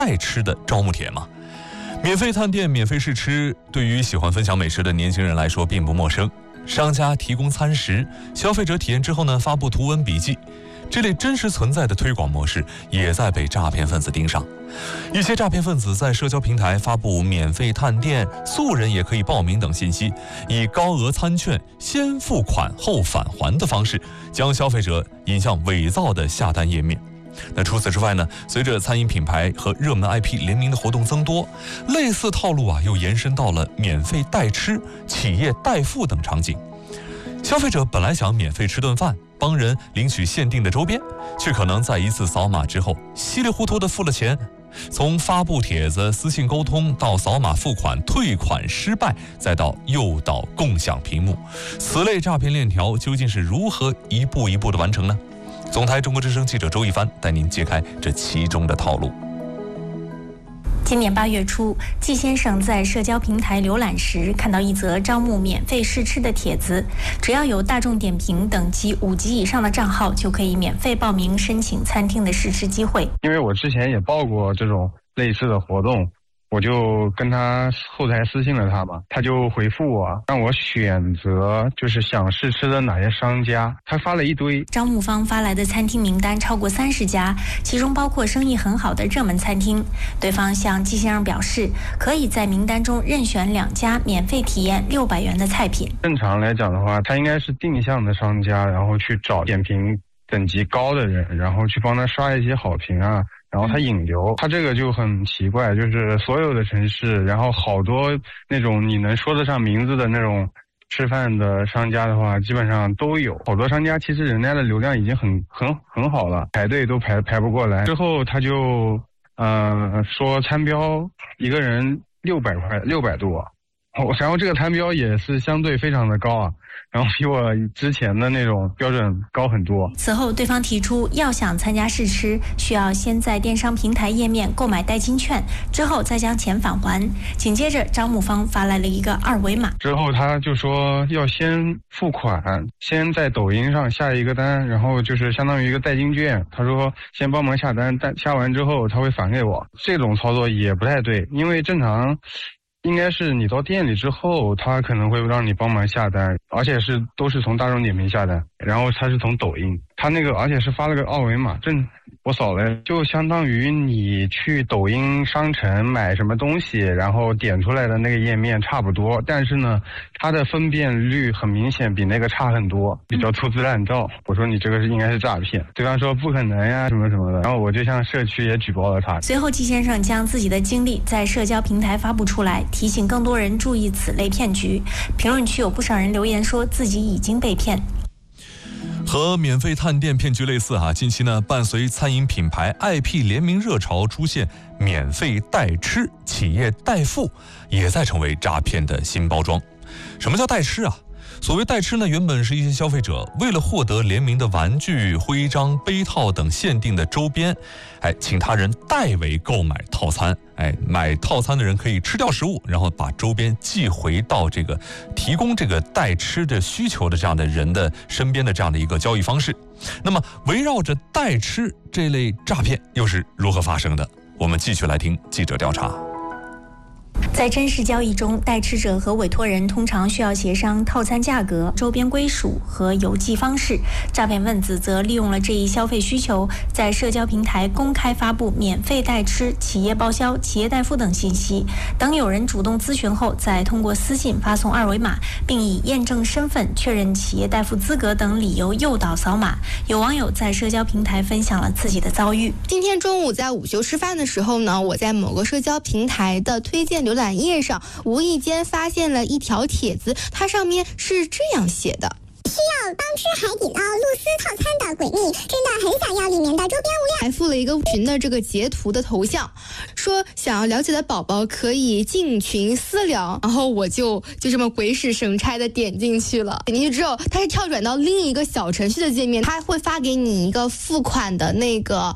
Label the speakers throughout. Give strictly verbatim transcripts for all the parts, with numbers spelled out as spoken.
Speaker 1: 代吃的招募帖吗？免费探店、免费试吃，对于喜欢分享美食的年轻人来说并不陌生。商家提供餐食，消费者体验之后呢，发布图文笔记。这类真实存在的推广模式也在被诈骗分子盯上。一些诈骗分子在社交平台发布免费探店、素人也可以报名等信息，以高额餐券、先付款后返还的方式，将消费者引向伪造的下单页面。那除此之外呢，随着餐饮品牌和热门 I P 联名的活动增多，类似套路啊又延伸到了免费代吃、企业代付等场景。消费者本来想免费吃顿饭，帮人领取限定的周边，却可能在一次扫码之后稀里糊涂地付了钱。从发布帖子、私信沟通到扫码付款、退款失败，再到诱导共享屏幕，此类诈骗链条究竟是如何一步一步的完成呢？总台中国之声记者周一帆带您揭开这其中的套路。
Speaker 2: 今年八月初，季先生在社交平台浏览时，看到一则招募免费试吃的帖子，只要有大众点评等级五级以上的账号，就可以免费报名申请餐厅的试吃机会。
Speaker 3: 因为我之前也报过这种类似的活动，我就跟他后台私信了他嘛，他就回复我让我选择就是想试吃的哪些商家，他发了一堆。
Speaker 2: 招募方发来的餐厅名单超过三十家，其中包括生意很好的热门餐厅。对方向季先生表示，可以在名单中任选两家免费体验六百元的菜品。
Speaker 3: 正常来讲的话，他应该是定向的商家，然后去找点评等级高的人，然后去帮他刷一些好评啊，然后他引流。他这个就很奇怪，就是所有的城市，然后好多那种你能说得上名字的那种吃饭的商家的话，基本上都有。好多商家其实人家的流量已经很很很好了，排队都排排不过来。之后他就呃说餐标一个人六百块，六百多。然后这个餐标也是相对非常的高啊，然后比我之前的那种标准高很多。
Speaker 2: 此后对方提出，要想参加试吃，需要先在电商平台页面购买代金券，之后再将钱返还。紧接着招募方发来了一个二维码，
Speaker 3: 之后他就说要先付款，先在抖音上下一个单，然后就是相当于一个代金券，他说先帮忙下单，但下完之后他会返给我。这种操作也不太对，因为正常应该是你到店里之后，他可能会让你帮忙下单，而且是都是从大众点评下单，然后他是从抖音，他那个而且是发了个二维码，正我扫了，就相当于你去抖音商城买什么东西，然后点出来的那个页面差不多，但是呢，它的分辨率很明显比那个差很多，比较粗制滥造。我说你这个是应该是诈骗，对方说不可能呀什么什么的，然后我就向社区也举报了他。
Speaker 2: 随后季先生将自己的经历在社交平台发布出来，提醒更多人注意此类骗局。评论区有不少人留言说自己已经被骗。
Speaker 1: 和免费探店骗局类似啊，近期呢，伴随餐饮品牌 I P 联名热潮出现，免费代吃、企业代付也在成为诈骗的新包装。什么叫代吃啊？所谓代吃呢，原本是一些消费者为了获得联名的玩具、徽章、杯套等限定的周边，哎，请他人代为购买套餐，哎，买套餐的人可以吃掉食物，然后把周边寄回到这个提供这个代吃的需求的这样的人的身边的这样的一个交易方式。那么，围绕着代吃这类诈骗又是如何发生的？我们继续来听记者调查。
Speaker 2: 在真实交易中，代吃者和委托人通常需要协商套餐价格、周边归属和邮寄方式。诈骗分子则利用了这一消费需求，在社交平台公开发布免费代吃、企业报销、企业代付等信息。等有人主动咨询后，再通过私信发送二维码，并以验证身份、确认企业代付资格等理由诱导扫码。有网友在社交平台分享了自己的遭遇。
Speaker 4: 今天中午在午休吃饭的时候呢，我在某个社交平台的推荐浏览页上无意间发现了一条帖子，它上面是这样写的：
Speaker 5: 需要当吃海底捞露丝套餐的闺蜜真的很想要里面的周边物料，
Speaker 4: 还附了一个群的这个截图的头像，说想要了解的宝宝可以进群私聊。然后我就就这么鬼使神差的点进去了，点进去之后它是跳转到另一个小程序的界面，它会发给你一个付款的那个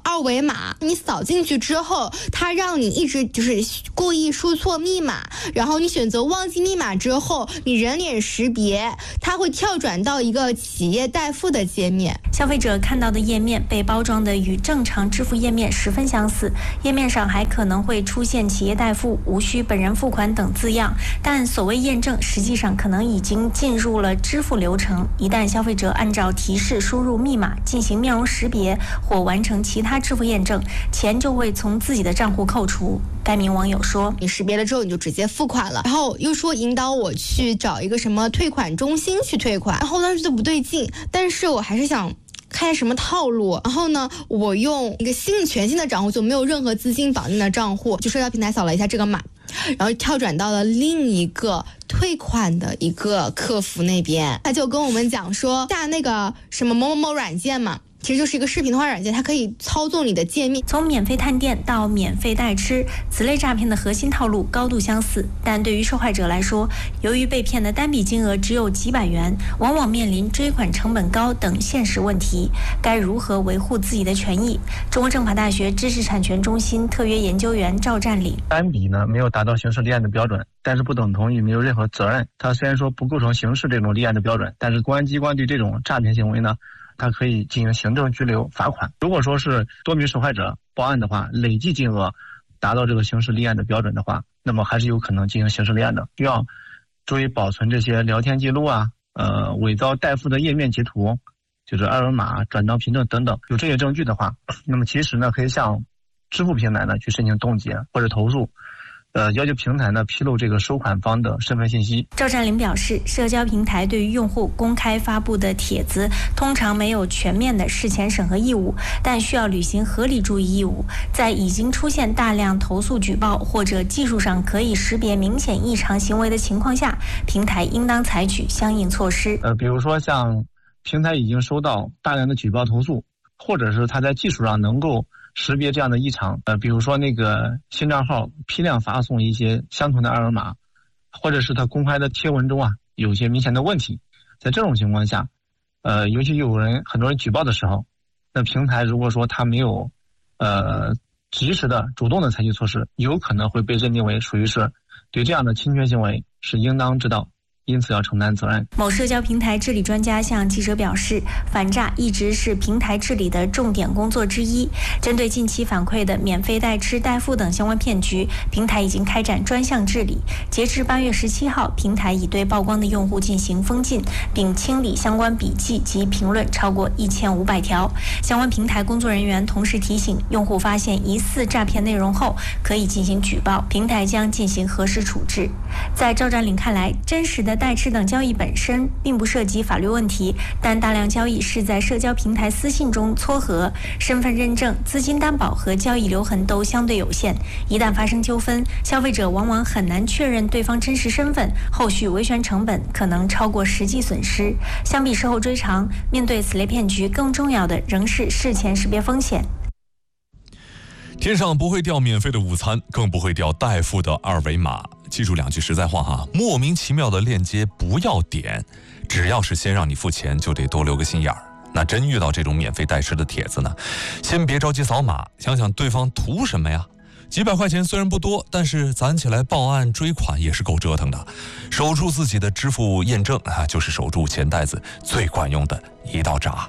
Speaker 4: 二维码，你扫进去之后，它让你一直就是故意输错密码，然后你选择忘记密码之后，你人脸识别，它会跳转到一个企业代付的界面。
Speaker 2: 消费者看到的页面被包装的与正常支付页面十分相似，页面上还可能会出现企业代付、无需本人付款等字样，但所谓验证实际上可能已经进入了支付流程。一旦消费者按照提示输入密码进行面容识别或完成其他支付验证，钱就会从自己的账户扣除。该名网友说，
Speaker 4: 你识别了之后你就直接付款了，然后又说引导我去找一个什么退款中心去退款，然后当时就不对劲，但是我还是想开什么套路，然后呢，我用一个新全新的账户，就没有任何资金绑定的账户，就社交平台扫了一下这个码，然后跳转到了另一个退款的一个客服那边，他就跟我们讲说下那个什么某某某软件嘛，其实就是一个视频通话软件，它可以操纵你的界面。
Speaker 2: 从免费探店到免费代吃，此类诈骗的核心套路高度相似，但对于受害者来说，由于被骗的单笔金额只有几百元，往往面临追款成本高等现实问题。该如何维护自己的权益？中国政法大学知识产权中心特约研究员赵占领：
Speaker 6: 单笔呢没有达到刑事立案的标准，但是不等同于没有任何责任。它虽然说不构成刑事这种立案的标准，但是公安机关对这种诈骗行为呢，它可以进行行政拘留、罚款。如果说是多名受害者报案的话，累计金额达到这个刑事立案的标准的话，那么还是有可能进行刑事立案的。需要注意保存这些聊天记录啊，呃，伪造代付的页面截图，就是二维码、转账凭证等等。有这些证据的话，那么其实呢，可以向支付平台呢去申请冻结或者投诉。呃，要求平台呢披露这个收款方的身份信息。
Speaker 2: 赵占领表示，社交平台对于用户公开发布的帖子，通常没有全面的事前审核义务，但需要履行合理注意义务。在已经出现大量投诉举报或者技术上可以识别明显异常行为的情况下，平台应当采取相应措施。
Speaker 6: 呃，比如说像平台已经收到大量的举报投诉，或者是它在技术上能够识别这样的异常，呃，比如说那个新账号批量发送一些相同的二维码，或者是他公开的贴文中啊有一些明显的问题，在这种情况下，呃，尤其有人很多人举报的时候，那平台如果说他没有，呃，及时的主动的采取措施，有可能会被认定为属于是对这样的侵权行为是应当知道，因此要承担责任。
Speaker 2: 某社交平台治理专家向记者表示，反诈一直是平台治理的重点工作之一。针对近期反馈的免费代吃、代付等相关骗局，平台已经开展专项治理。截至八月十七号，平台已对曝光的用户进行封禁，并清理相关笔记及评论超过一千五百条。相关平台工作人员同时提醒，用户发现疑似诈骗内容后，可以进行举报，平台将进行核实处置。在赵占领看来，真实的代吃等交易本身并不涉及法律问题，但大量交易是在社交平台私信中撮合，身份认证、资金担保和交易留痕都相对有限。一旦发生纠纷，消费者往往很难确认对方真实身份，后续维权成本可能超过实际损失。相比事后追偿，面对此类骗局，更重要的仍是事前识别风险。
Speaker 1: 天上不会掉免费的午餐，更不会掉代付的二维码。记住两句实在话哈，莫名其妙的链接不要点，只要是先让你付钱，就得多留个心眼儿。那真遇到这种免费代吃的帖子呢，先别着急扫码，想想对方图什么呀？几百块钱虽然不多，但是攒起来报案追款也是够折腾的。守住自己的支付验证啊，就是守住钱袋子最管用的一道闸。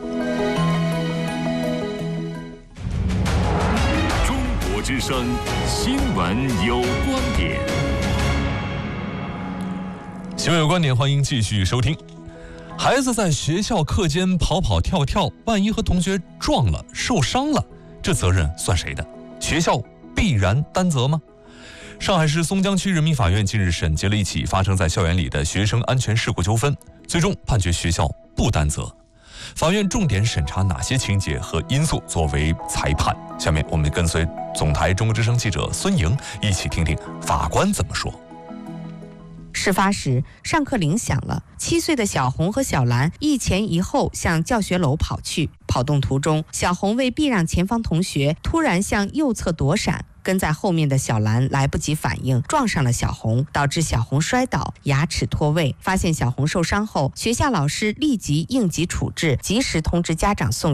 Speaker 7: 中国之声新闻有观点，
Speaker 1: 新闻有观点，欢迎继续收听。孩子在学校课间跑跑跳跳，万一和同学撞了受伤了，这责任算谁的？学校必然担责吗？上海市松江区人民法院近日审结了一起发生在校园里的学生安全事故纠纷，最终判决学校不担责。法院重点审查哪些情节和因素作为裁判？下面我们跟随总台中国之声记者孙莹一起听听法官怎么说。
Speaker 8: 事发时，上课铃响了，七岁的小红和小兰一前一后向教学楼跑去。跑动途中，小红为避让前方同学，突然向右侧躲闪，跟在后面的小兰来不及反应，撞上了小红，导致小红摔倒，牙齿脱位。发现小红受伤后，学校老师立即应急处置，及时通知家长送医。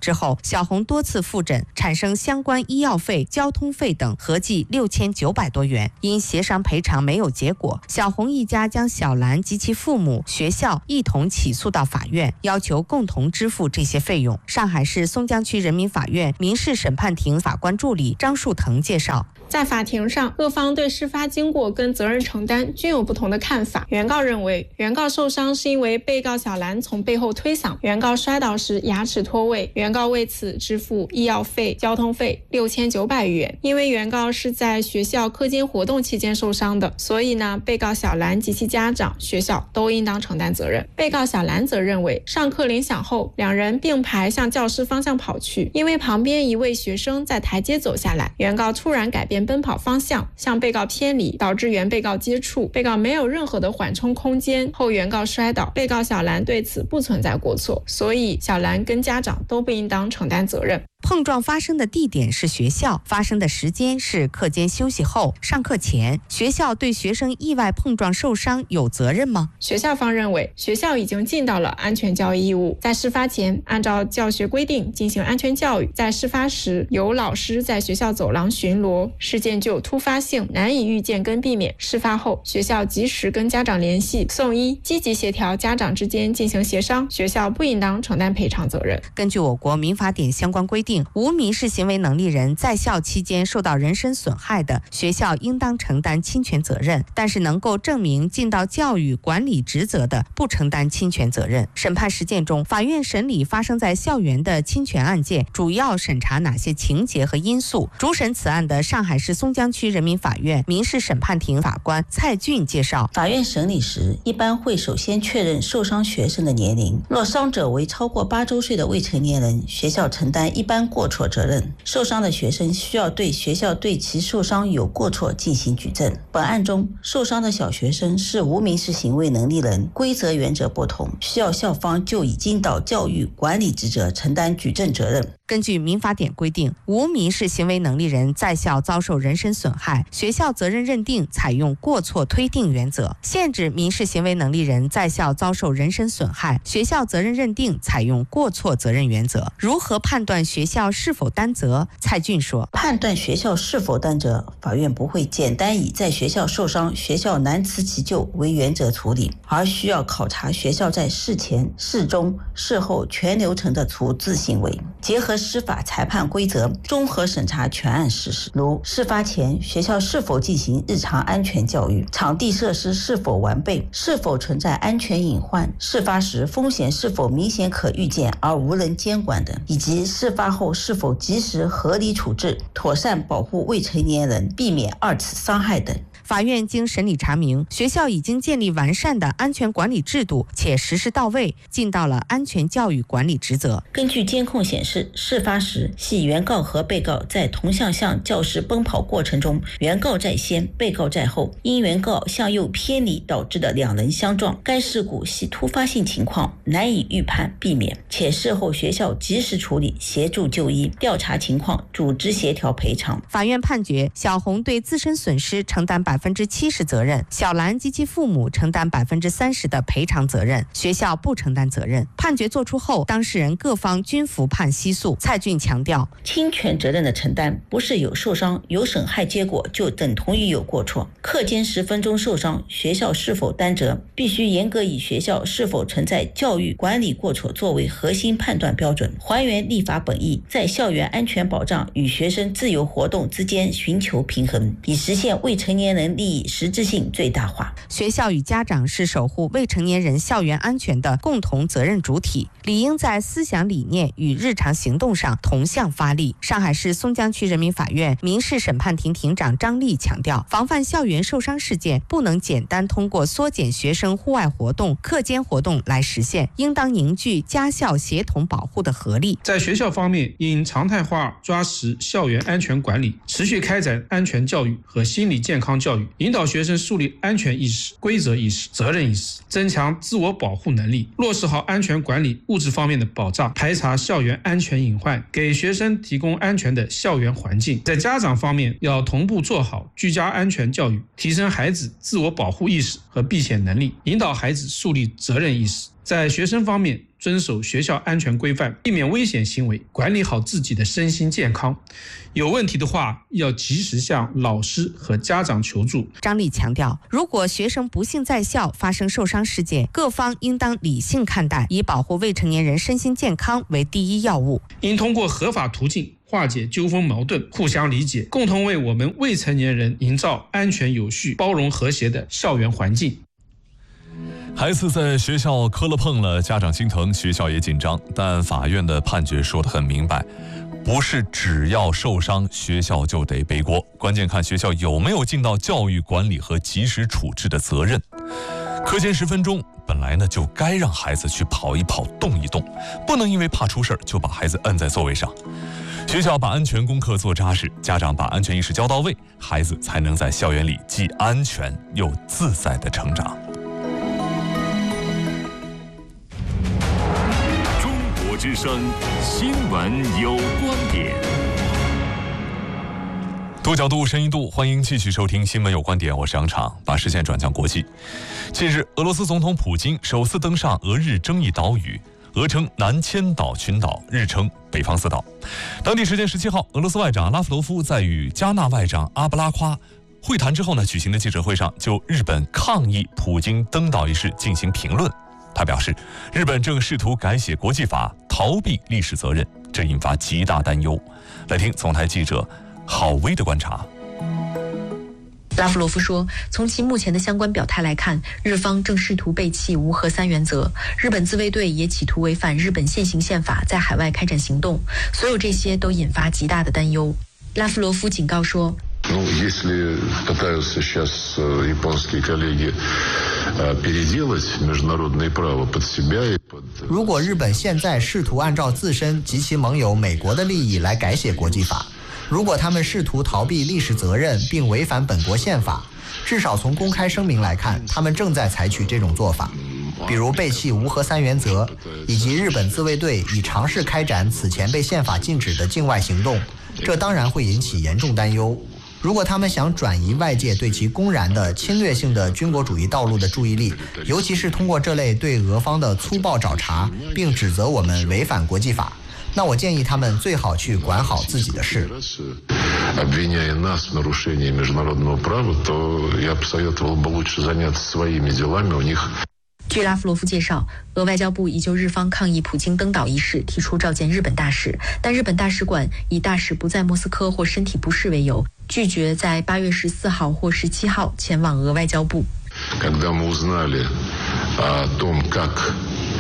Speaker 8: 之后，小红多次复诊，产生相关医药费、交通费等合计六千九百多元。因协商赔偿没有结果，小红一家将小兰及其父母、学校一同起诉到法院，要求共同支付这些费用。上海市松江区人民法院民事审判庭法官助理张树腾介绍，
Speaker 9: 在法庭上，各方对事发经过跟责任承担均有不同的看法。原告认为，原告受伤是因为被告小兰从背后推搡，原告摔倒时牙齿脱位，原告为此支付医药费、交通费六千九百余元。因为原告是在学校课间活动期间受伤的，所以呢，被告小兰及其家长、学校都应当承担责任。被告小兰则认为，上课铃响后，两人并排向教室方向跑去，因为旁边一位学生在台阶走下来，原告突然改变奔跑方向，向被告偏离，导致原被告接触，被告没有任何的缓冲空间，后原告摔倒，被告小兰对此不存在过错，所以小兰跟家长都不应当承担责任。
Speaker 8: 碰撞发生的地点是学校，发生的时间是课间休息后、上课前。学校对学生意外碰撞受伤有责任吗？
Speaker 9: 学校方认为，学校已经尽到了安全教育义务，在事发前按照教学规定进行安全教育，在事发时有老师在学校走廊巡逻，事件具有突发性，难以预见跟避免。事发后，学校及时跟家长联系送医，积极协调家长之间进行协商，学校不应当承担赔偿责任。
Speaker 8: 根据我国民法典相关规定，无民事行为能力人在校期间受到人身损害的，学校应当承担侵权责任，但是能够证明尽到教育管理职责的，不承担侵权责任。审判实践中，法院审理发生在校园的侵权案件，主要审查哪些情节和因素？主审此案的上海市松江区人民法院民事审判庭法官蔡俊介绍，
Speaker 10: 法院审理时一般会首先确认受伤学生的年龄，若伤者为超过八周岁的未成年人，学校承担一般过错责任，受伤的学生需要对学校对其受伤有过错进行举证。本案中，受伤的小学生是无民事行为能力人，规则原则不同，需要校方就已尽到教育管理职责承担举证责任。
Speaker 8: 根据民法典规定，无民事行为能力人在校遭受人身损害，学校责任认定采用过错推定原则；限制民事行为能力人在校遭受人身损害，学校责任认定采用过错责任原则。如何判断学校是否担责？蔡俊说，
Speaker 10: 判断学校是否担责，法院不会简单以在学校受伤，学校难辞其咎为原则处理，而需要考察学校在事前、事中、事后全流程的处置行为，结合司法裁判规则，综合审查全案事实，如事发前学校是否进行日常安全教育，场地设施是否完备，是否存在安全隐患，事发时风险是否明显可预见而无人监管等，以及事发后是否及时合理处置，妥善保护未成年人，避免二次伤害等。
Speaker 8: 法院经审理查明，学校已经建立完善的安全管理制度，且实施到位，尽到了安全教育管理职责。
Speaker 10: 根据监控显示，事发时系原告和被告在同向向教室奔跑过程中，原告在先，被告在后，因原告向右偏离导致的两人相撞。该事故系突发性情况，难以预判避免，且事后学校及时处理，协助就医、调查情况、组织协调赔偿。
Speaker 8: 法院判决小红对自身损失承担百分之七十责任，小兰及其父母承担百分之三十的赔偿责任，学校不承担责任。判决作出后，当事人各方均服判息诉。蔡俊强调，
Speaker 10: 侵权责任的承担不是有受伤、有损害结果就等同于有过错。课间十分钟受伤，学校是否担责，必须严格以学校是否存在教育管理过错作为核心判断标准，还原立法本意，在校园安全保障与学生自由活动之间寻求平衡，以实现未成年人利益实质性最大化。
Speaker 8: 学校与家长是守护未成年人校园安全的共同责任主体，理应在思想理念与日常行动上同向发力。上海市松江区人民法院民事审判庭庭长张丽强调，防范校园受伤事件不能简单通过缩减学生户外活动、课间活动来实现，应当凝聚家校协同保护的合力。
Speaker 11: 在学校方面，应常态化抓实校园安全管理，持续开展安全教育和心理健康教育，引导学生树立安全意识、规则意识、责任意识，增强自我保护能力，落实好安全管理物质方面的保障，排查校园安全隐患，给学生提供安全的校园环境。在家长方面，要同步做好居家安全教育，提升孩子自我保护意识和避险能力，引导孩子树立责任意识。在学生方面， 遵守学校安全规范，避免危险行为，管理好自己的身心健康。有问题的话，要及时向老师和家长求助。
Speaker 8: 张丽强调，如果学生不幸在校发生受伤事件，各方应当理性看待，以保护未成年人身心健康为第一要务。
Speaker 11: 应通过合法途径化解纠纷矛盾，互相理解，共同为我们未成年人营造安全有序、包容和谐的校园环境。
Speaker 1: 孩子在学校磕了碰了，家长心疼，学校也紧张，但法院的判决说得很明白，不是只要受伤学校就得背锅，关键看学校有没有尽到教育管理和及时处置的责任。课间十分钟本来呢就该让孩子去跑一跑动一动，不能因为怕出事就把孩子摁在座位上。学校把安全功课做扎实，家长把安全意识教到位，孩子才能在校园里既安全又自在地成长。
Speaker 7: 中国之声新闻有观点，
Speaker 1: 多角度、深一度，欢迎继续收听新闻有观点，我是杨昶，把视线转向国际。近日，俄罗斯总统普京首次登上俄日争议岛屿，俄称南千岛群岛，日称北方四岛。当地时间十七号，俄罗斯外长拉夫罗夫在与加纳外长阿布拉夸会谈之后呢，举行的记者会上就日本抗议普京登岛一事进行评论。他表示，日本正试图改写国际法，逃避历史责任，这引发极大担忧。来听总台记者郝威的观察。
Speaker 12: 拉夫罗夫说，从其目前的相关表态来看，日方正试图背弃无核三原则，日本自卫队也企图违反日本现行宪法在海外开展行动，所有这些都引发极大的担忧。拉夫罗夫警告说，
Speaker 13: Ну, если пытаются сейчас японские коллеги переделать международное право под себя и под...
Speaker 14: 如果日本现在试图按照自身及其盟友美国的利益来改写国际法，如果他们试图逃避历史责任并违反本国宪法，至少从公开声明来看，他们正在采取这种做法，比如背弃无核三原则，以及日本自卫队已尝试开展此前被宪法禁止的境外行动，这当然会引起严重担忧。如果他们想转移外界对其公然的侵略性的军国主义道路的注意力，尤其是通过这类对俄方的粗暴找茬，并指责我们违反国际法，那我建议他们最好去管好自己的事。
Speaker 13: Обвиняя нас в нарушении международного права, то я бы советовал бы лучше заняться своими делами. У них.
Speaker 12: 据拉夫罗夫介绍，俄外交部已就日方抗议普京登岛一事提出召见日本大使，但日本大使馆以大使不在莫斯科或身体不适为由，拒绝在八月十四号或十七号前往俄外交部。
Speaker 13: Когда мы узнали о том, как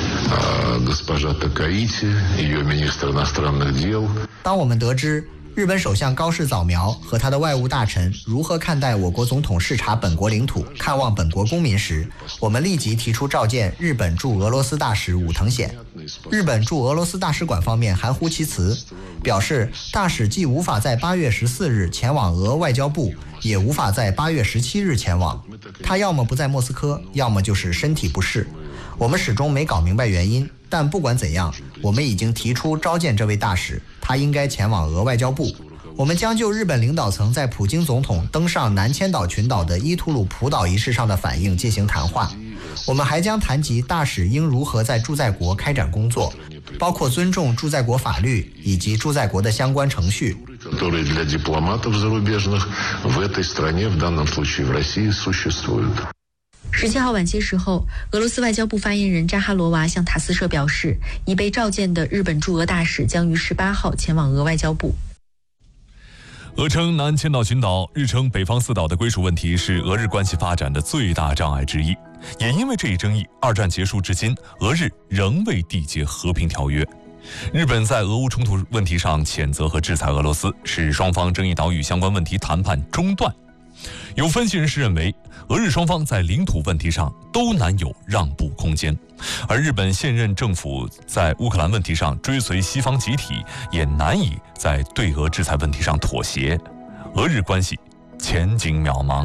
Speaker 13: госпожа Такаити, ее министр иностранных дел.
Speaker 14: 当我们得知日本首相高市早苗和他的外务大臣如何看待我国总统视察本国领土、看望本国公民时，我们立即提出召见日本驻俄罗斯大使武藤显。日本驻俄罗斯大使馆方面含糊其辞，表示大使既无法在八月十四日前往俄外交部，也无法在八月十七日前往。他要么不在莫斯科，要么就是身体不适。我们始终没搞明白原因，但不管怎样，我们已经提出召见这位大使，他应该前往俄外交部。我们将就日本领导层在普京总统登上南千岛群岛的伊图鲁普岛一事上的反应进行谈话。我们还将谈及大使应如何在驻在国开展工作，包括尊重驻在国法律以及驻在国的相关程序。
Speaker 13: которые для дипломатов зарубежных в этой стране, в данном случае в России, существуют.
Speaker 12: 十七号晚些时候，俄罗斯外交部发言人扎哈罗娃向塔斯社表示，已被召见的日本驻俄大使将于十八号前往俄外交部。
Speaker 1: 俄称南千岛群岛，日称北方四岛的归属问题是俄日关系发展的最大障碍之一。也因为这一争议，二战结束至今，俄日仍未缔结和平条约。日本在俄乌冲突问题上谴责和制裁俄罗斯，使双方争议岛屿相关问题谈判中断。有分析人士认为，俄日双方在领土问题上都难有让步空间，而日本现任政府在乌克兰问题上追随西方集体，也难以在对俄制裁问题上妥协，俄日关系前景渺茫。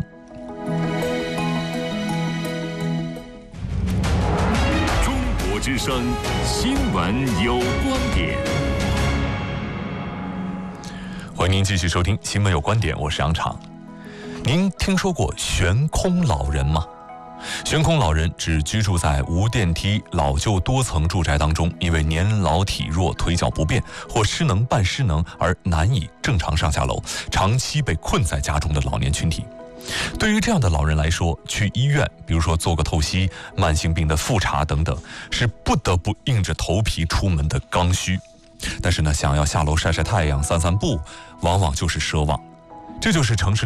Speaker 7: 中国之声新闻有观点，
Speaker 1: 欢迎您继续收听新闻有观点，我是杨昶。您听说过悬空老人吗？ 悬空老人指居住在无电梯老旧多层住宅当中，因为年老体弱、腿脚不便或失能半失能而难以正常上下楼，长期被困在家中的老年群体。对于这样的老人来说，去医院，比如说做个透析、慢性病的复查等等，是不得不硬着头皮出门的刚需。但是呢，想要下楼晒晒太阳、散散步，往往就是奢望。这就是城市